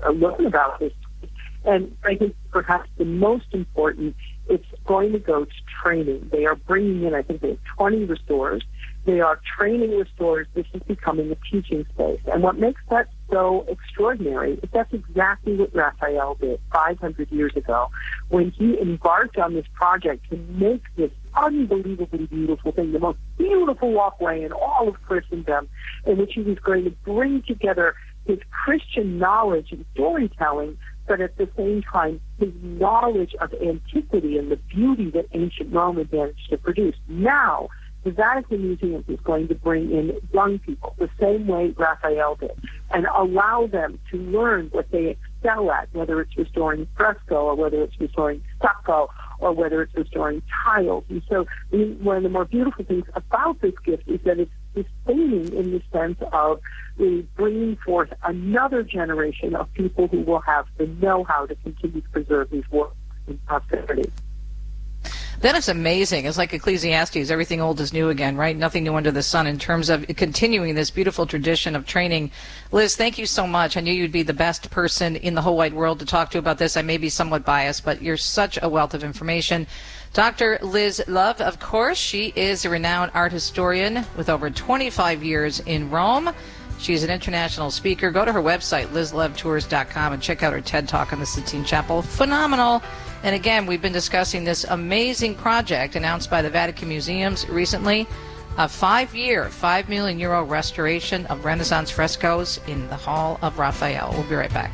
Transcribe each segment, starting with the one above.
learn about this. And I think perhaps the most important, it's going to go to training. They are bringing in, I think they have 20 restorers. They are training restorers. This is becoming a teaching space. And what makes that so extraordinary is that's exactly what Raphael did 500 years ago when he embarked on this project to make this unbelievably beautiful thing, the most beautiful walkway in all of Christendom, in which he was going to bring together his Christian knowledge and storytelling, but at the same time, his knowledge of antiquity and the beauty that ancient Rome had managed to produce. Now, the Vatican Museum is going to bring in young people the same way Raphael did and allow them to learn what they excel at, whether it's restoring fresco or whether it's restoring stucco or whether it's restoring tiles. And so one of the more beautiful things about this gift is that it's sustaining in the sense of really bringing forth another generation of people who will have the know-how to continue to preserve these works in posterity. That is amazing. It's like Ecclesiastes, everything old is new again, right? Nothing new under the sun in terms of continuing this beautiful tradition of training. Liz, thank you so much. I knew you'd be the best person in the whole wide world to talk to about this. I may be somewhat biased, but you're such a wealth of information. Dr. Liz Love, of course, she is a renowned art historian with over 25 years in Rome. She's an international speaker. Go to her website, lizlovetours.com, and check out her TED Talk on the Sistine Chapel. Phenomenal. And again, we've been discussing this amazing project announced by the Vatican Museums recently, a 5-year, €5 million restoration of Renaissance frescoes in the Hall of Raphael. We'll be right back.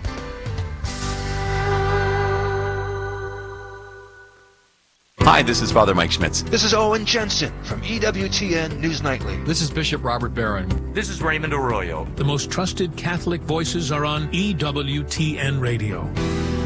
Hi, this is Father Mike Schmitz. This is Owen Jensen from EWTN News Nightly. This is Bishop Robert Barron. This is Raymond Arroyo. The most trusted Catholic voices are on EWTN Radio.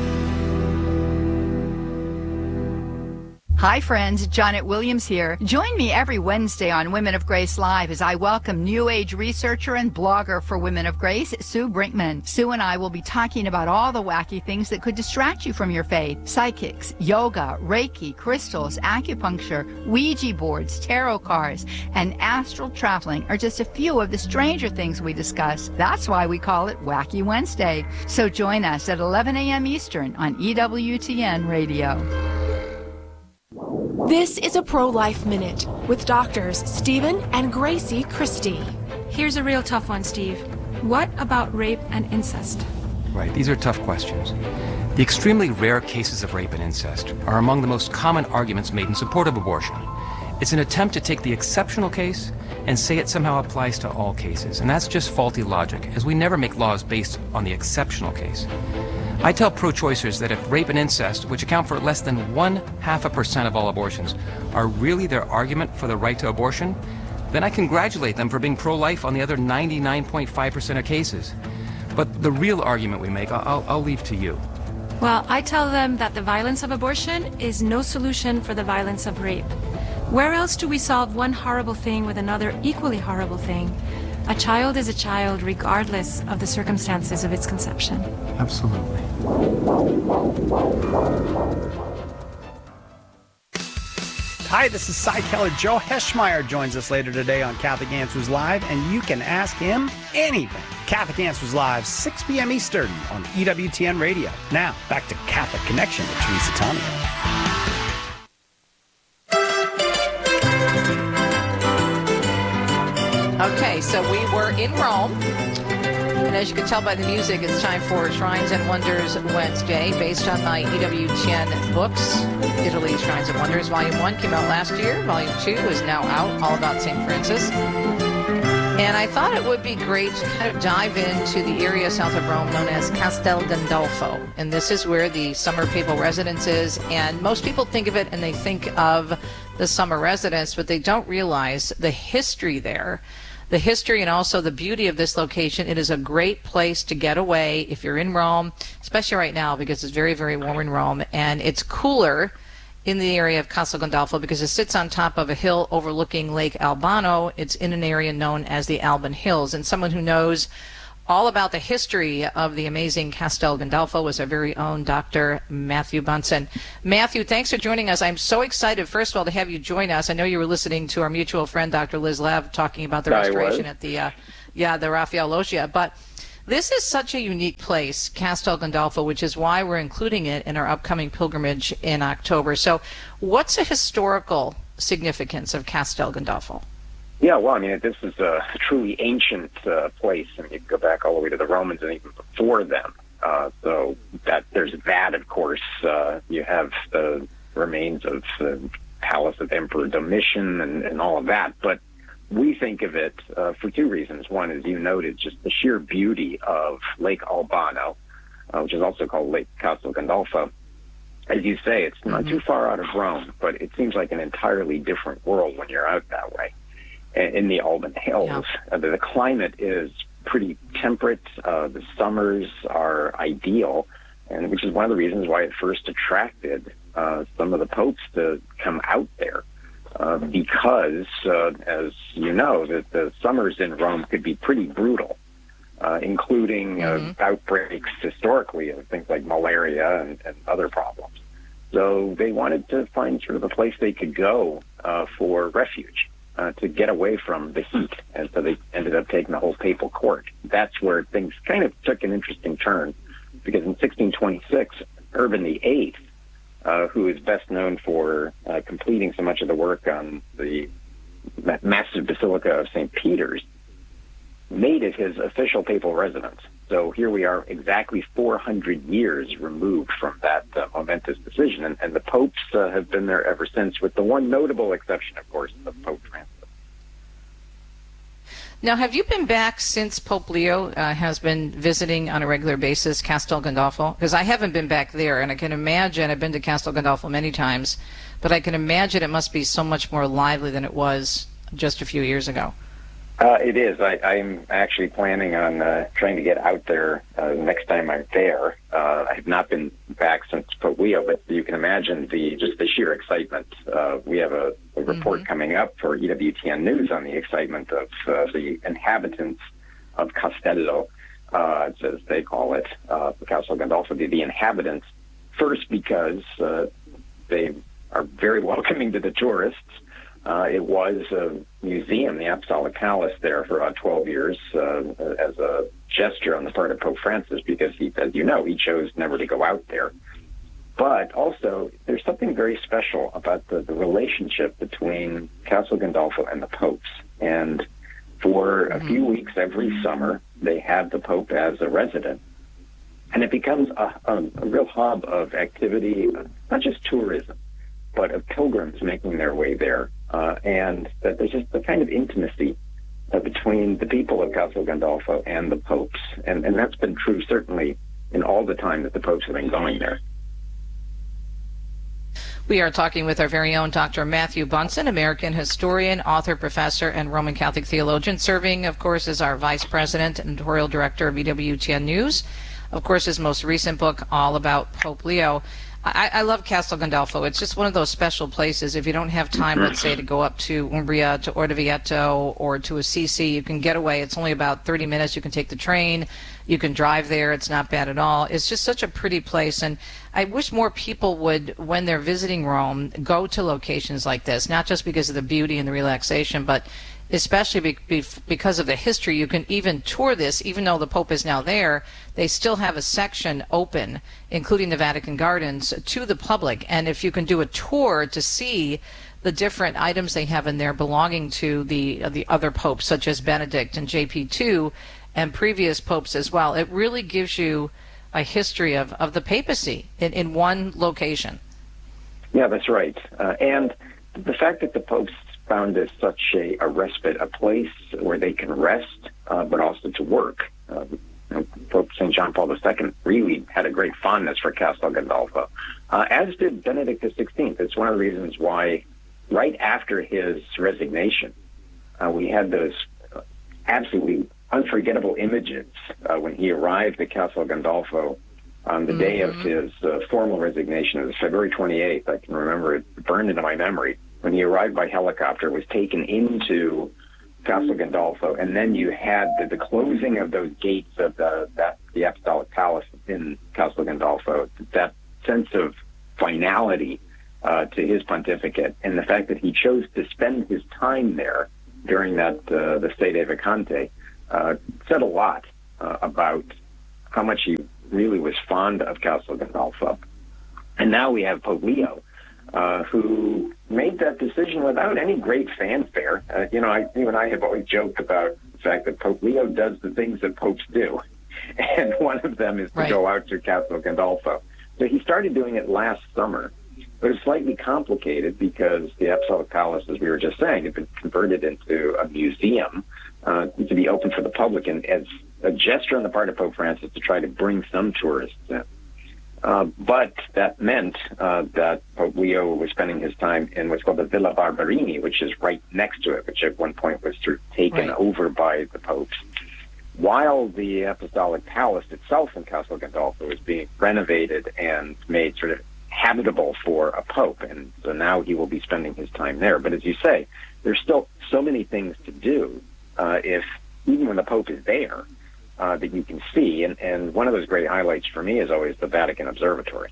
Hi friends, Janet Williams here. Join me every Wednesday on Women of Grace Live as I welcome New Age researcher and blogger for Women of Grace, Sue Brinkman. Sue and I will be talking about all the wacky things that could distract you from your faith. Psychics, yoga, Reiki, crystals, acupuncture, Ouija boards, tarot cards, and astral traveling are just a few of the stranger things we discuss. That's why we call it Wacky Wednesday. So join us at 11 a.m. Eastern on EWTN Radio. This is a Pro-Life Minute with doctors Stephen and Gracie Christie. Here's a real tough one, Steve. What about rape and incest? Right, these are tough questions. The extremely rare cases of rape and incest are among the most common arguments made in support of abortion. It's an attempt to take the exceptional case and say it somehow applies to all cases, and that's just faulty logic, as we never make laws based on the exceptional case. I tell pro-choicers that if rape and incest, which account for less than 0.5% of all abortions, are really their argument for the right to abortion, then I congratulate them for being pro-life on the other 99.5% of cases. But the real argument we make, I'll leave to you. Well, I tell them that the violence of abortion is no solution for the violence of rape. Where else do we solve one horrible thing with another equally horrible thing? A child is a child regardless of the circumstances of its conception. Absolutely. Hi, this is Cy Keller. Joe Heschmeyer joins us later today on Catholic Answers Live, and you can ask him anything. Catholic Answers Live, 6 p.m. Eastern on EWTN Radio. Now, back to Catholic Connection with Teresa Tomeo. Okay, so we were in Rome, and as you can tell by the music, it's time for Shrines and Wonders Wednesday, based on my EWTN books. Italy Shrines and Wonders, Volume 1 came out last year. Volume 2 is now out, all about St. Francis. And I thought it would be great to kind of dive into the area south of Rome known as Castel Gandolfo. And this is where the summer papal residence is. And most people think of it and they think of the summer residence, but they don't realize the history there. The history and also the beauty of this location. It is a great place to get away if you're in Rome, especially right now because it's very, very warm in Rome. And it's cooler in the area of Castel Gandolfo because it sits on top of a hill overlooking Lake Albano. It's in an area known as the Alban Hills. And someone who knows all about the history of the amazing Castel Gandolfo was our very own Dr. Matthew Bunson. Matthew, thanks for joining us. I'm so excited, first of all, to have you join us. I know you were listening to our mutual friend, Dr. Liz Lev, talking about the restoration at the Raphael Loggia. But This is such a unique place, Castel Gandolfo, which is why we're including it in our upcoming pilgrimage in October. So what's the historical significance of Castel Gandolfo? Yeah, well, I mean, this is a truly ancient place, and you go back all the way to the Romans and even before them. So that there's that, of course. You have the remains of the palace of Emperor Domitian and all of that. But we think of it for two reasons. One, as you noted, just the sheer beauty of Lake Albano, which is also called Lake Castel Gandolfo. As you say, it's not too far out of Rome, but it seems like an entirely different world when you're out that way. In the Alban Hills, the climate is pretty temperate. The summers are ideal, and which is one of the reasons why it first attracted some of the popes to come out there. Because, as you know, that the summers in Rome could be pretty brutal, including outbreaks historically of things like malaria and other problems. So they wanted to find sort of a place they could go for refuge, to get away from the heat. And so they ended up taking the whole papal court. That's where things kind of took an interesting turn, because in 1626, Urban VIII, who is best known for completing so much of the work on the massive Basilica of St. Peter's, made it his official papal residence. So here we are exactly 400 years removed from that momentous decision, and the popes have been there ever since, with the one notable exception, of course, of Pope Francis. Now, have you been back since Pope Leo has been visiting on a regular basis Castel Gandolfo? Because I haven't been back there, and I can imagine, I've been to Castel Gandolfo many times, but I can imagine it must be so much more lively than it was just a few years ago. It is. I'm actually planning on trying to get out there next time I'm there. I have not been back since Pope Leo, but you can imagine just the sheer excitement. We have a report coming up for EWTN News on the excitement of the inhabitants of Castello, as they call it, Castel Gandolfo, the inhabitants, first because they are very welcoming to the tourists. It was a museum, the Apostolic Palace, there for about 12 years as a gesture on the part of Pope Francis, because he, as you know, he chose never to go out there. But also, there's something very special about the relationship between Castel Gandolfo and the popes. And for a few weeks every summer, they have the Pope as a resident. And it becomes a real hub of activity, not just tourism, but of pilgrims making their way there. And that there's just the kind of intimacy between the people of Castel Gandolfo and the popes. And that's been true certainly in all the time that the popes have been going there. We are talking with our very own Dr. Matthew Bunson, American historian, author, professor, and Roman Catholic theologian, serving, of course, as our vice president and editorial director of EWTN News. Of course, his most recent book, all about Pope Leo. I love Castel Gandolfo. It's just one of those special places. If you don't have time, let's say, to go up to Umbria, to Orvieto, or to Assisi, you can get away. It's only about 30 minutes. You can take the train. You can drive there. It's not bad at all. It's just such a pretty place. And I wish more people would, when they're visiting Rome, go to locations like this, not just because of the beauty and the relaxation, but especially because of the history. You can even tour this, even though the Pope is now there. They still have a section open, including the Vatican Gardens, to the public. And if you can do a tour to see the different items they have in there belonging to the other popes, such as Benedict and JP2 and previous popes as well, it really gives you a history of the papacy in one location. Yeah, that's right. And the fact that the popes found this such a respite, a place where they can rest, but also to work. Pope St. John Paul II really had a great fondness for Castel Gandolfo, as did Benedict XVI. It's one of the reasons why, right after his resignation, we had those absolutely unforgettable images when he arrived at Castel Gandolfo on the day of his formal resignation. It was February 28th. I can remember it burned into my memory. When he arrived by helicopter, was taken into Castel Gandolfo, and then you had the closing of those gates of the Apostolic Palace in Castel Gandolfo, that sense of finality to his pontificate, and the fact that he chose to spend his time there during that the Sede Vacante said a lot about how much he really was fond of Castel Gandolfo. And now we have Pope Leo, who made that decision without any great fanfare. You and I have always joked about the fact that Pope Leo does the things that popes do. And one of them is to go out to Castel Gandolfo. So he started doing it last summer. But it's slightly complicated because the Apostolic Palace, as we were just saying, had been converted into a museum to be open for the public, and as a gesture on the part of Pope Francis to try to bring some tourists in. But that meant that Pope Leo was spending his time in what's called the Villa Barberini, which is right next to it, which at one point was sort of taken over by the popes, while the Apostolic Palace itself in Castel Gandolfo was being renovated and made sort of habitable for a pope. And so now he will be spending his time there. But as you say, there's still so many things to do even when the pope is there, that you can see. And one of those great highlights for me is always the Vatican Observatory.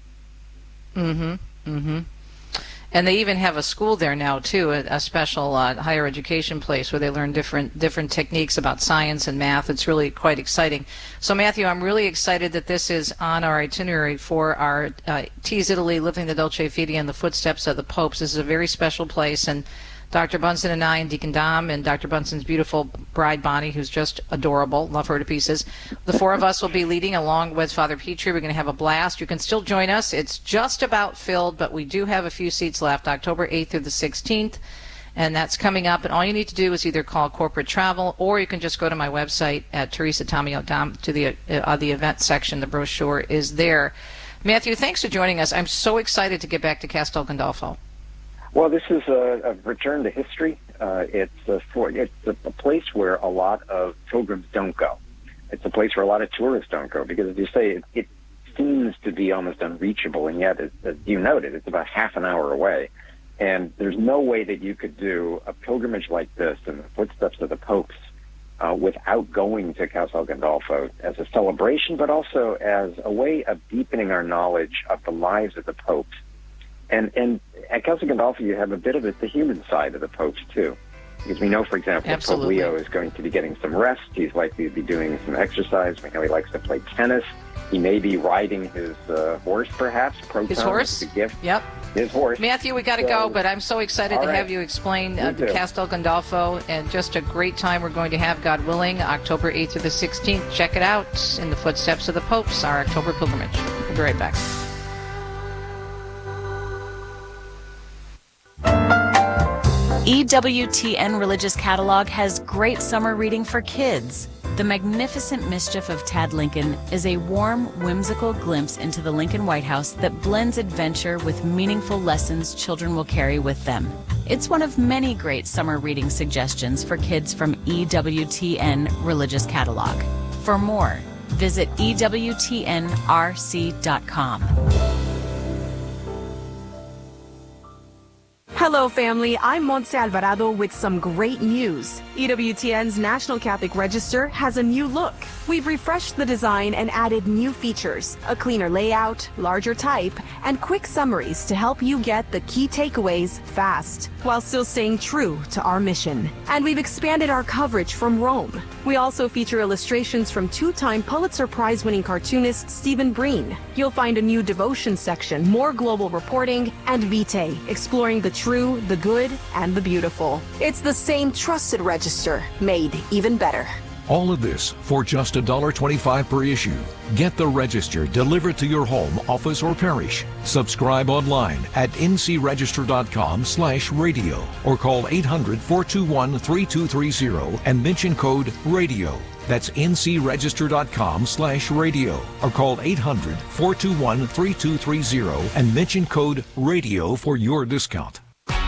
Mm-hmm. Mm-hmm. And they even have a school there now, too, a special higher education place where they learn different techniques about science and math. It's really quite exciting. So, Matthew, I'm really excited that this is on our itinerary for our Tease Italy, Living the Dolce Fede in the Footsteps of the Popes. This is a very special place, and Dr. Bunson and I and Deacon Dom and Dr. Bunson's beautiful bride, Bonnie, who's just adorable. Love her to pieces. The four of us will be leading along with Father Petrie. We're going to have a blast. You can still join us. It's just about filled, but we do have a few seats left, October 8th through the 16th, and that's coming up. And all you need to do is either call Corporate Travel, or you can just go to my website at Teresa Tomeo to the event section. The brochure is there. Matthew, thanks for joining us. I'm so excited to get back to Castel Gandolfo. Well, this is a return to history. It's a place where a lot of pilgrims don't go. It's a place where a lot of tourists don't go because, as you say, it seems to be almost unreachable, and yet, as you noted, it's about half an hour away. And there's no way that you could do a pilgrimage like this in the footsteps of the popes without going to Castel Gandolfo as a celebration, but also as a way of deepening our knowledge of the lives of the popes. And at Castel Gandolfo, you have a bit of the human side of the popes, too. Because we know, for example, that Pope Leo is going to be getting some rest. He's likely to be doing some exercise. We know he likes to play tennis. He may be riding his horse, perhaps. Proton, his horse? Is a gift. Yep. His horse. Matthew, we got to go, but I'm so excited to have you explain Castel Gandolfo, and just a great time we're going to have, God willing, October 8th through the 16th. Check it out, In the Footsteps of the Popes, our October pilgrimage. We'll be right back. EWTN Religious Catalog has great summer reading for kids. The Magnificent Mischief of Tad Lincoln is a warm, whimsical glimpse into the Lincoln White House that blends adventure with meaningful lessons children will carry with them. It's one of many great summer reading suggestions for kids from EWTN Religious Catalog. For more, visit EWTNRC.com. Hello, family. I'm Montse Alvarado with some great news. EWTN's National Catholic Register has a new look. We've refreshed the design and added new features, a cleaner layout, larger type, and quick summaries to help you get the key takeaways fast, while still staying true to our mission. And we've expanded our coverage from Rome. We also feature illustrations from two-time Pulitzer Prize-winning cartoonist Stephen Breen. You'll find a new devotion section, more global reporting, and Vitae, exploring the true, the good, and the beautiful. It's the same trusted register, made even better. All of this for just $1.25 per issue. Get the Register delivered to your home, office, or parish. Subscribe online at ncregister.com/radio or call 800-421-3230 and mention code RADIO. That's ncregister.com/radio or call 800-421-3230 and mention code RADIO for your discount.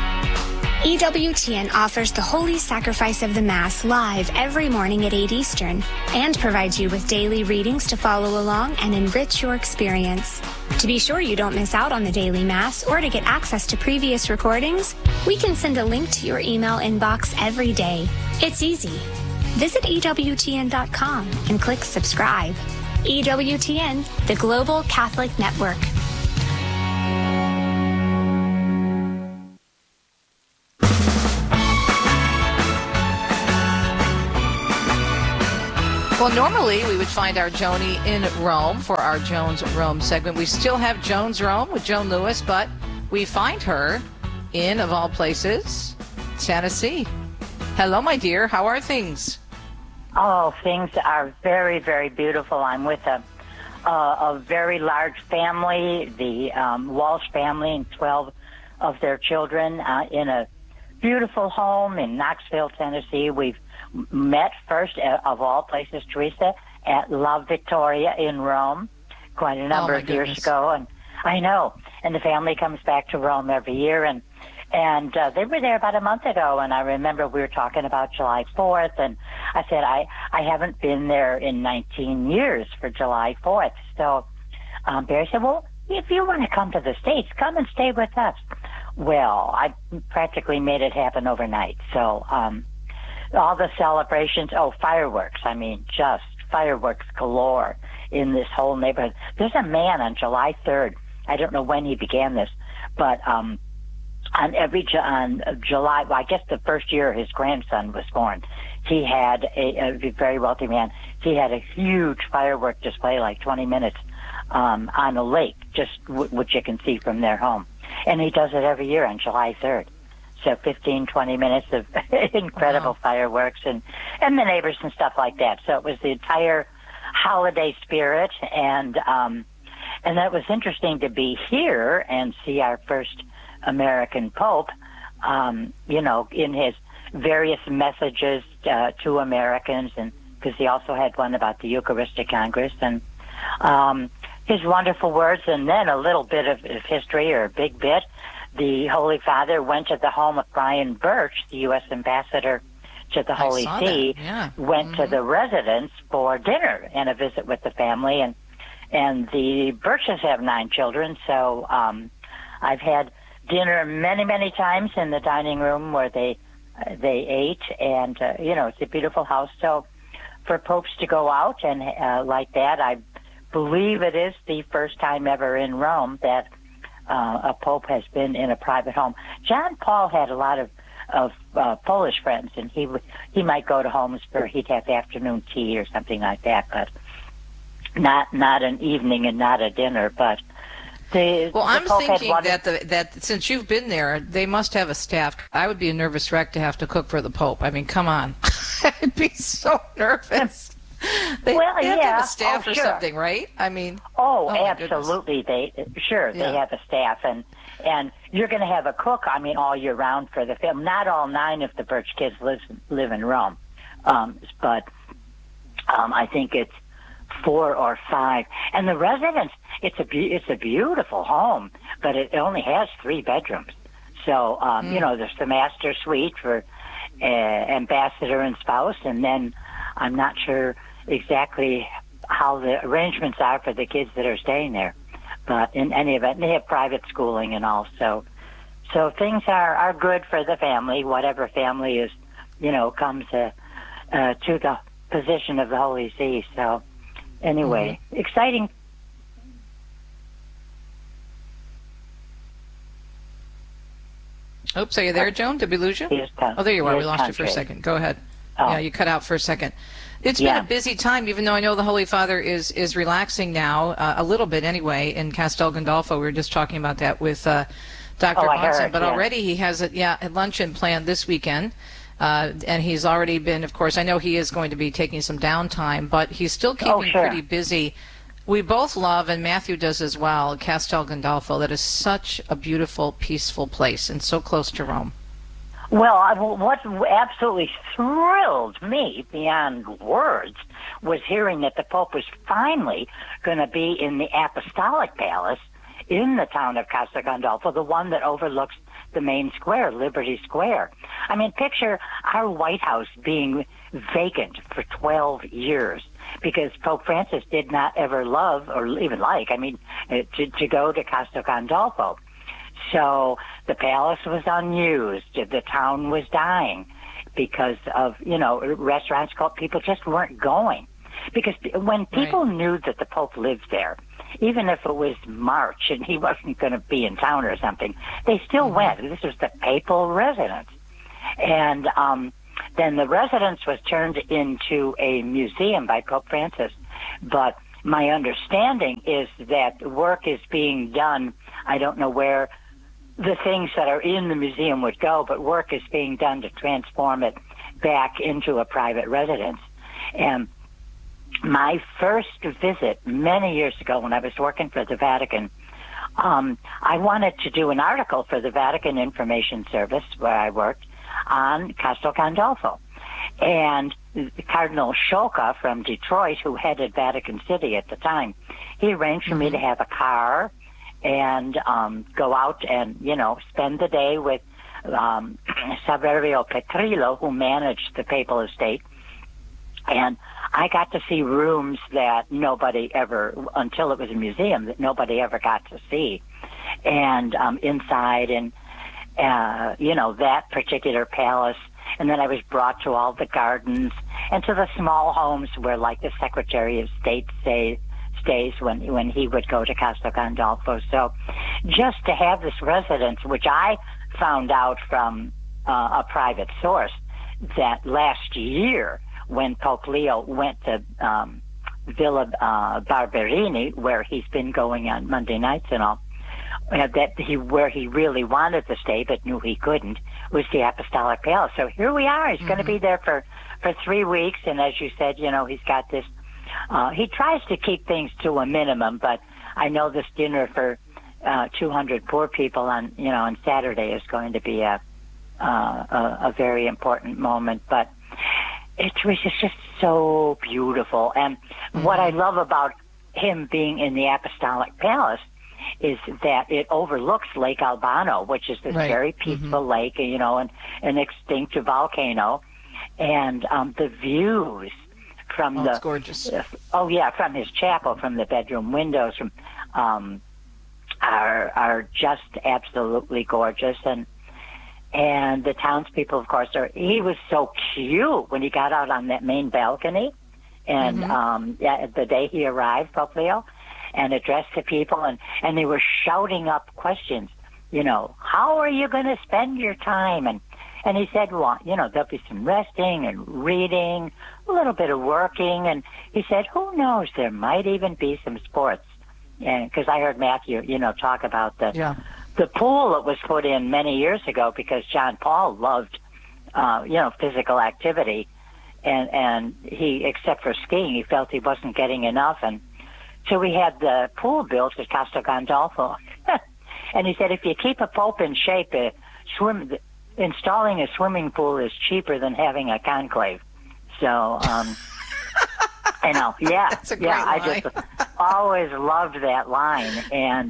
EWTN offers the Holy Sacrifice of the Mass live every morning at 8 Eastern and provides you with daily readings to follow along and enrich your experience. To be sure you don't miss out on the daily Mass or to get access to previous recordings, we can send a link to your email inbox every day. It's easy. Visit EWTN.com and click subscribe. EWTN, the Global Catholic Network. Well, normally we would find our Joni in Rome for our Jones Rome segment. We still have Jones Rome with Joan Lewis, but we find her in, of all places, Tennessee. Hello, my dear. How are things? Oh, things are very, very beautiful. I'm with a very large family, the Walsh family, and 12 of their children in a beautiful home in Knoxville, Tennessee. We've met first, of all places, Teresa, at La Victoria in Rome quite a number of years ago. And I know. And the family comes back to Rome every year. And they were there about a month ago. And I remember we were talking about July 4th. And I said, I haven't been there in 19 years for July 4th. So Barry said, well, if you want to come to the States, come and stay with us. Well, I practically made it happen overnight. So all the celebrations, fireworks. I mean, just fireworks galore in this whole neighborhood. There's a man on July 3rd. I don't know when he began this, but on July, well, I guess the first year his grandson was born, he had a very wealthy man. He had a huge firework display, like 20 minutes, on a lake, just which you can see from their home. And he does it every year on July 3rd. So 15, 20 minutes of incredible fireworks and the neighbors and stuff like that. So it was the entire holiday spirit. And that was interesting to be here and see our first American Pope, in his various messages to Americans, and because he also had one about the Eucharistic Congress, and his wonderful words, and then a little bit of history, or a big bit. The Holy Father went to the home of Brian Birch, the U.S. ambassador to the Holy See, went to the residence for dinner and a visit with the family, and the Birches have 9 children, so I've had dinner many, many times in the dining room where they ate, and it's a beautiful house. So for popes to go out and like that, I believe it is the first time ever in Rome that a pope has been in a private home. John Paul had a lot of Polish friends, and he might go to homes where he'd have afternoon tea or something like that, but not an evening and not a dinner. But I'm thinking that since you've been there, they must have a staff. I would be a nervous wreck to have to cook for the Pope. I mean, come on, I'd be so nervous. They have to have a staff or something, right? I mean, absolutely. They have a staff, and you're going to have a cook. I mean, all year round for the family. Not all 9 of the Birch kids live in Rome, but I think it's 4 or 5. And the residence, it's a beautiful home, but it only has 3 bedrooms. So there's the master suite for ambassador and spouse, and then I'm not sure exactly how the arrangements are for the kids that are staying there. But in any event, they have private schooling and all. So things are good for the family, whatever family is, comes to the position of the Holy See. So anyway, exciting. Oops, are you there, Joan? Did we lose you? Oh, there you are. We lost you for a second. Go ahead. Yeah, you cut out for a second. It's been a busy time, even though I know the Holy Father is relaxing now, a little bit anyway, in Castel Gandolfo. We were just talking about that with Dr. Bonson. But already he has a luncheon planned this weekend. And he's already been, of course, I know he is going to be taking some downtime, but he's still keeping pretty busy. We both love, and Matthew does as well, Castel Gandolfo. That is such a beautiful, peaceful place and so close to Rome. Well, what absolutely thrilled me beyond words was hearing that the Pope was finally going to be in the Apostolic Palace in the town of Castel Gandolfo, the one that overlooks the main square, Liberty Square. I mean, picture our White House being vacant for 12 years because Pope Francis did not ever love or even like, to go to Castel Gandolfo. So the palace was unused. The town was dying because of, restaurants, people just weren't going. Because when people knew that the Pope lived there, even if it was March and he wasn't going to be in town or something, they still went. This was the papal residence. And then the residence was turned into a museum by Pope Francis. But my understanding is that work is being done. I don't know where the things that are in the museum would go, but work is being done to transform it back into a private residence. And my first visit many years ago when I was working for the Vatican, I wanted to do an article for the Vatican Information Service, where I worked, on Castel Gandolfo. And Cardinal Sciocca from Detroit, who headed Vatican City at the time, he arranged for me to have a car and go out and, spend the day with Saverio Petrillo, who managed the papal estate. And I got to see rooms that nobody ever, until it was a museum, that nobody ever got to see. And inside and, that particular palace. And then I was brought to all the gardens and to the small homes where, like, the Secretary of State stays when he would go to Castel Gandolfo. So just to have this residence, which I found out from a private source, that last year when Pope Leo went to Villa Barberini, where he's been going on Monday nights and all, where he really wanted to stay but knew he couldn't, was the Apostolic Palace. So here we are. He's going to be there for 3 weeks, and as you said, he's got this. He tries to keep things to a minimum, but I know this dinner for 200 poor people on Saturday is going to be a very important moment. But it was just so beautiful, and what I love about him being in the Apostolic Palace is that it overlooks Lake Albano, which is this very peaceful lake, an extinct volcano, and the views from it's gorgeous. From his chapel, from the bedroom windows, are just absolutely gorgeous, and the townspeople, of course, he was so cute when he got out on that main balcony, and the day he arrived, Pope Leo, and addressed the people, and they were shouting up questions, how are you going to spend your time? And he said, well, there'll be some resting and reading, a little bit of working, and he said, who knows, there might even be some sports. And because I heard Matthew, talk about the pool that was put in many years ago because John Paul loved, physical activity, and he, except for skiing, he felt he wasn't getting enough, and so we had the pool built at Castel Gandolfo. And he said, if you keep a pope in shape, installing a swimming pool is cheaper than having a conclave. So, That's a great line. I just always loved that line. And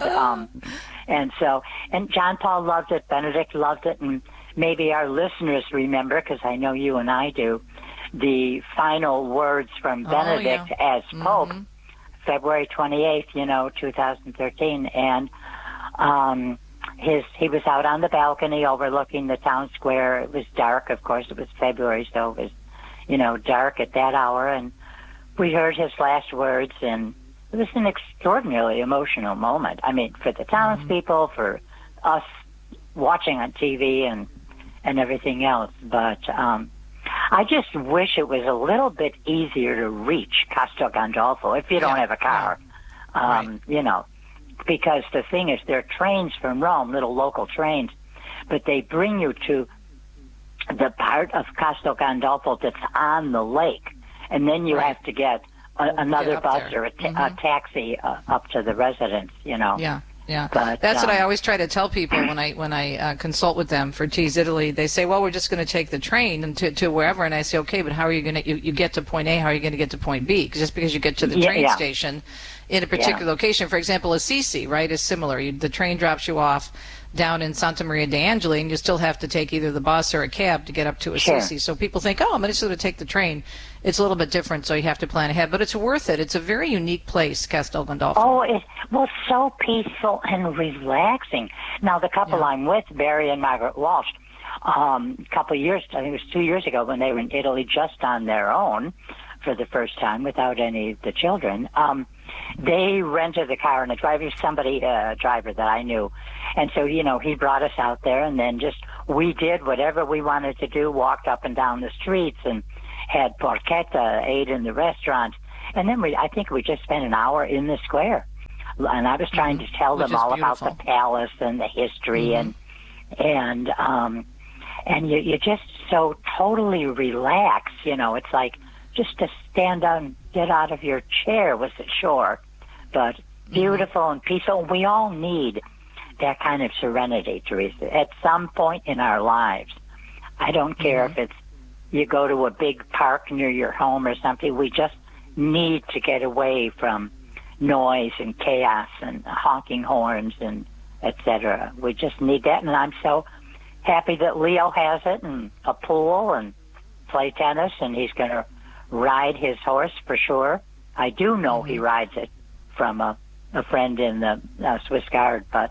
John Paul loved it, Benedict loved it, and maybe our listeners remember, because I know you and I do, the final words from Benedict as Pope. February 28th, 2013, and he was out on the balcony overlooking the town square. It was dark, of course. It was February, so it was, dark at that hour, and we heard his last words, and it was an extraordinarily emotional moment. I mean, for the townspeople, for us watching on TV and everything else, but I just wish it was a little bit easier to reach Castel Gandolfo if you don't have a car, because the thing is, there are trains from Rome, little local trains, but they bring you to the part of Castel Gandolfo that's on the lake, and then you have to get another bus or a taxi up to the residence, Yeah, but that's what I always try to tell people when I consult with them for Tees Italy. They say, well, we're just going to take the train and to wherever, and I say, okay, but how are you going to you get to point A? How are you going to get to point B? Just because you get to the train station in a particular location, for example, Assisi, right, is similar. The train drops you off down in Santa Maria de Angeli, and you still have to take either the bus or a cab to get up to Assisi. So people think, oh, I'm just going to take the train. It's a little bit different, so you have to plan ahead. But it's worth it. It's a very unique place, Castel Gandolfo. Oh, it's so peaceful and relaxing. Now, the couple I'm with, Barry and Margaret Walsh, a couple of years, I think it was 2 years ago, when they were in Italy just on their own for the first time without any of the children, they rented a car, and a driver that I knew, And so, he brought us out there, and then we did whatever we wanted to do, walked up and down the streets and had porchetta, ate in the restaurant. And then I think we just spent an hour in the square. And I was trying to tell them all about the palace and the history and you're just so totally relaxed, it's like just to stand up and get out of your chair was a chore, but beautiful and peaceful. We all need that kind of serenity, Teresa, at some point in our lives. I don't care if it's you go to a big park near your home or something. We just need to get away from noise and chaos and honking horns and etc. We just need that, and I'm so happy that Leo has it, and a pool and play tennis, and he's going to ride his horse for sure. I do know he rides it from a friend in the Swiss Guard, but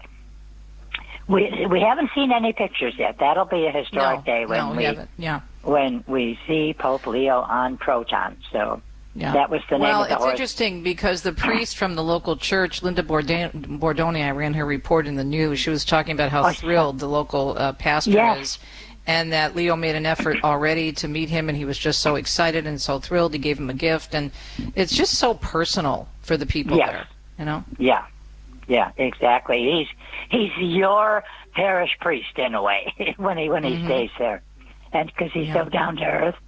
we haven't seen any pictures yet. That'll be a historic day when we see Pope Leo on Proton. So that was the name of the horse. Well, it's interesting because the priest from the local church, Linda Bordoni, I ran her report in the news. She was talking about how thrilled the local pastor is, and that Leo made an effort already to meet him, and he was just so excited and so thrilled. He gave him a gift, and it's just so personal for the people there, Yeah, exactly. He's your parish priest in a way when he stays there, and because he's so down to earth,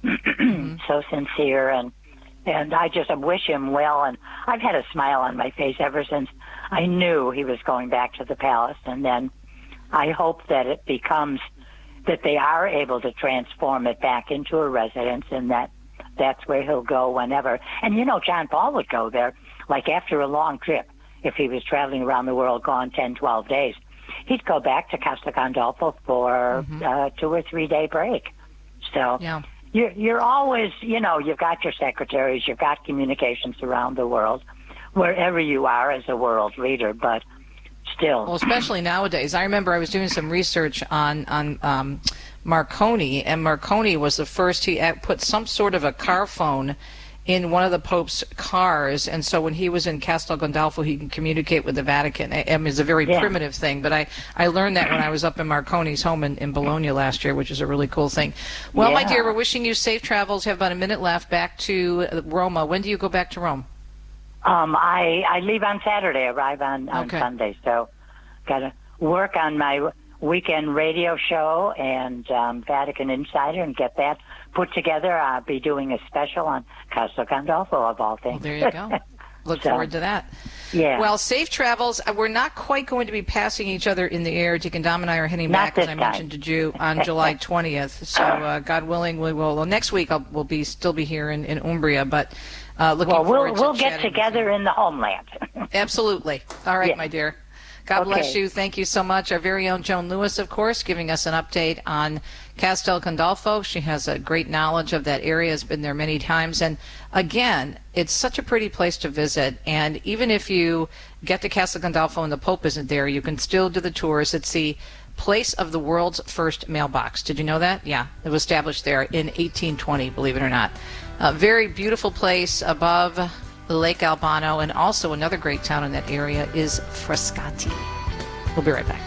so sincere, and I just wish him well. And I've had a smile on my face ever since I knew he was going back to the palace. And then I hope that it becomes that they are able to transform it back into a residence, and that's where he'll go whenever. And John Paul would go there, like after a long trip. If he was traveling around the world, gone 10, 12 days, he'd go back to Castel Gandolfo for a 2 or 3 day break. So you're always, you've got your secretaries, you've got communications around the world, wherever you are as a world leader, but still. Well, especially nowadays. I remember I was doing some research on Marconi, and Marconi was the first. He put some sort of a car phone in one of the Pope's cars, and so when he was in Castel Gandolfo, he can communicate with the Vatican. I mean, it's a very primitive thing, but I learned that when I was up in Marconi's home in Bologna last year, which is a really cool thing. Well, my dear, we're wishing you safe travels. Have about a minute left back to Roma. When do you go back to Rome? I leave on Saturday, arrive on Sunday, so got to work on my weekend radio show and Vatican Insider and get that put together. I'll be doing a special on Castel Gandolfo, of all things. Well, there you go. Look forward to that. Yeah. Well, safe travels. We're not quite going to be passing each other in the air. Deacon Dom and I are heading back, as I mentioned to you, on July 20th. So, God willing, we will. Well, next week we'll still be here in Umbria, but looking forward to we'll get together in the homeland. Absolutely. All right, my dear. God bless you. Thank you so much. Our very own Joan Lewis, of course, giving us an update on Castel Gandolfo. She has a great knowledge of that area, has been there many times. And again, it's such a pretty place to visit. And even if you get to Castel Gandolfo and the Pope isn't there, you can still do the tours. It's the place of the world's first mailbox. Did you know that? Yeah, it was established there in 1820, believe it or not. A very beautiful place above Lake Albano, and also another great town in that area is Frascati. We'll be right back.